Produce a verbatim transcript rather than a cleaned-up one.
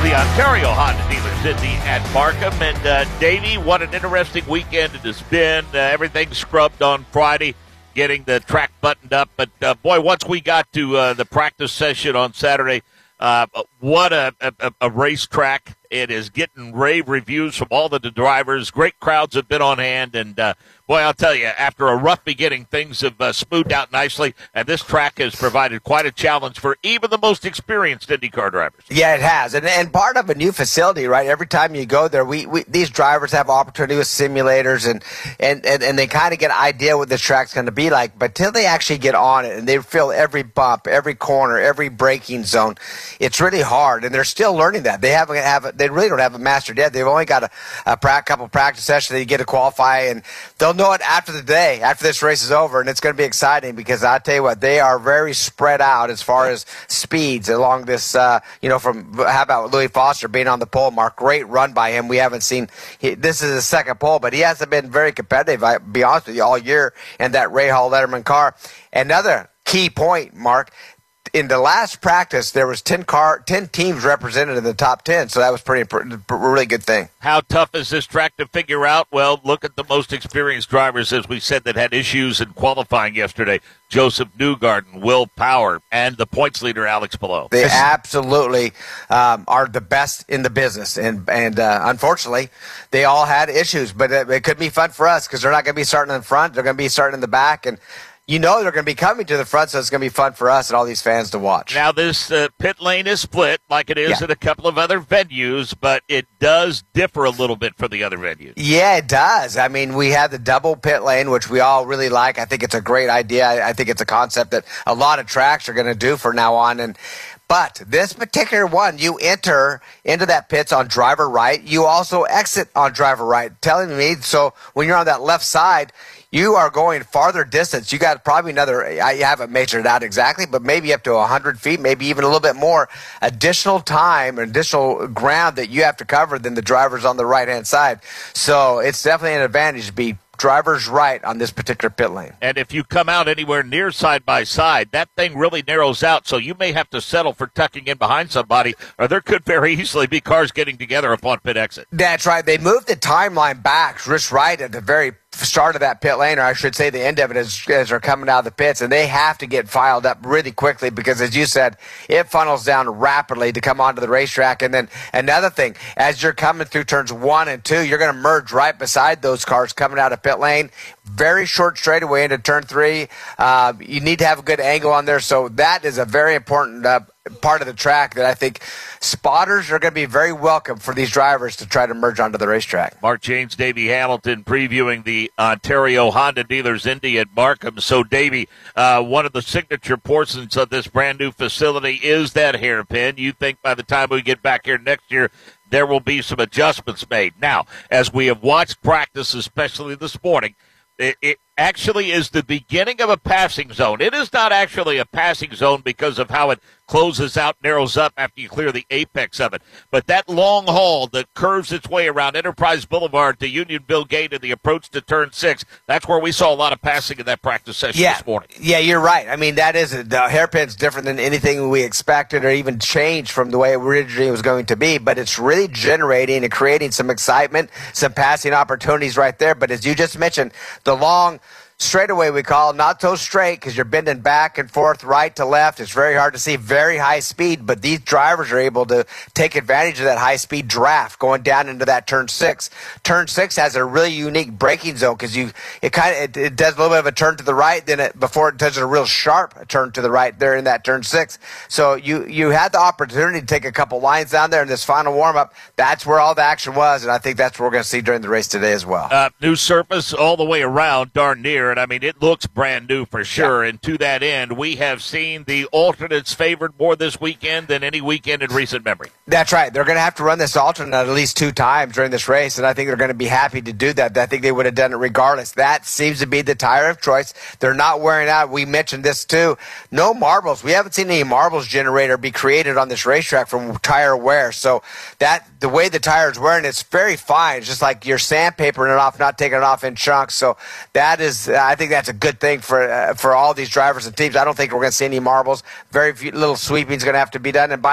the Ontario Honda dealers in the at Markham. And uh, Davey, what an interesting weekend it has been. Uh, everything scrubbed on Friday, getting the track buttoned up. But, uh, boy, once we got to uh, the practice session on Saturday, uh, what a, a, a racetrack. It is getting rave reviews from all of the drivers. Great crowds have been on hand. And, uh, boy, I'll tell you, after a rough beginning, things have uh, smoothed out nicely. And this track has provided quite a challenge for even the most experienced IndyCar drivers. Yeah, it has. And and part of a new facility, right? Every time you go there, we, we these drivers have opportunity with simulators, and, and, and, and they kind of get an idea what this track's going to be like. But till they actually get on it and they feel every bump, every corner, every braking zone, it's really hard. And they're still learning that. They haven't have they really don't have it mastered yet. They've only got a, a pra- couple practice sessions. They get to qualify, and they'll know it after the day, after this race is over, and it's going to be exciting because I tell you what, they are very spread out as far as speeds along this. Uh, you know, from how about Louis Foster being on the pole mark? Great run by him. We haven't seen he, this is his second pole, but he hasn't been very competitive. I'll be honest with you, all year in that Ray Hall Letterman car. Another key point, Mark. In the last practice, there was ten car, ten teams represented in the top ten, so that was pretty, pretty really good thing. How tough is this track to figure out? Well, look at the most experienced drivers, as we said, that had issues in qualifying yesterday. Joseph Newgarden, Will Power, and the points leader, Alex Palou. They absolutely um, are the best in the business, and and uh, unfortunately, they all had issues, but it, it could be fun for us because they're not going to be starting in front. They're going to be starting in the back, and you know they're going to be coming to the front, so it's going to be fun for us and all these fans to watch. Now, this uh, pit lane is split like it is yeah. at a couple of other venues, but it does differ a little bit for the other venues. Yeah, it does. I mean, we have the double pit lane, which we all really like. I think it's a great idea. I, I think it's a concept that a lot of tracks are going to do from now on. And But this particular one, you enter into that pits on driver right. You also exit on driver right, telling me, so when you're on that left side, you are going farther distance. You got probably another, I haven't measured it out exactly, but maybe up to one hundred feet, maybe even a little bit more additional time, additional ground that you have to cover than the drivers on the right-hand side. So it's definitely an advantage to be driver's right on this particular pit lane. And if you come out anywhere near side by side, that thing really narrows out, so you may have to settle for tucking in behind somebody, or there could very easily be cars getting together upon pit exit. That's right. They moved the timeline back just right at the very start of that pit lane, or I should say the end of it, as, as they're coming out of the pits, and they have to get filed up really quickly because, as you said, it funnels down rapidly to come onto the racetrack. And then another thing, as you're coming through turns one and two, you're going to merge right beside those cars coming out of pit lane. Very short straightaway into turn three. Uh, you need to have a good angle on there, so that is a very important uh, part of the track that I think spotters are going to be very welcome for these drivers to try to merge onto the racetrack. Mark James, Davey Hamilton previewing the Ontario Honda Dealers Indy at Markham. So, Davey, uh, one of the signature portions of this brand new facility is that hairpin. You think by the time we get back here next year, there will be some adjustments made. Now, as we have watched practice, especially this morning, it, it actually is the beginning of a passing zone. It is not actually a passing zone because of how it closes out, narrows up after you clear the apex of it. But that long haul that curves its way around Enterprise Boulevard to Unionville Gate and the approach to turn six, that's where we saw a lot of passing in that practice session yeah, this morning. Yeah, you're right. I mean, that is, the hairpin's different than anything we expected or even changed from the way it originally was going to be, but it's really generating and creating some excitement, some passing opportunities right there. But as you just mentioned, the long straightaway, we call it, not so straight because you're bending back and forth, right to left. It's very hard to see, very high speed, but these drivers are able to take advantage of that high-speed draft going down into that turn six. Turn six has a really unique braking zone because you it kind of it, it does a little bit of a turn to the right, then it, before it does a real sharp turn to the right there in that turn six. So you you had the opportunity to take a couple lines down there in this final warm-up. That's where all the action was, and I think that's what we're going to see during the race today as well. Uh, new surface all the way around, darn near. And I mean, it looks brand new for sure. Yeah. And to that end, we have seen the alternates favored more this weekend than any weekend in recent memory. That's right. They're going to have to run this alternate at least two times during this race, and I think they're going to be happy to do that. I think they would have done it regardless. That seems to be the tire of choice. They're not wearing out. We mentioned this too. No marbles. We haven't seen any marbles generator be created on this racetrack from tire wear. So that the way the tire is wearing, it's very fine. It's just like you're sandpapering it off, not taking it off in chunks. So that is, I think that's a good thing for uh, for all these drivers and teams. I don't think we're going to see any marbles. Very few little sweeping is going to have to be done. And by